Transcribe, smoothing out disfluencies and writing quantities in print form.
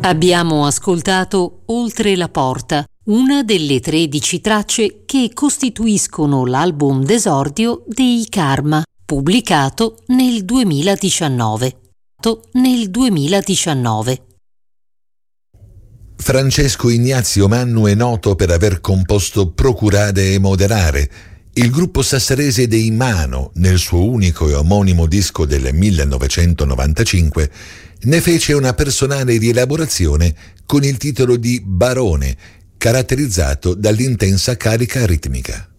Abbiamo ascoltato Oltre la porta, una delle 13 tracce che costituiscono l'album d'esordio dei Karma, pubblicato nel 2019. Francesco Ignazio Mannu è noto per aver composto Procurare e moderare, il gruppo sassarese dei Mano, nel suo unico e omonimo disco del 1995, ne fece una personale rielaborazione con il titolo di Barone, caratterizzato dall'intensa carica ritmica.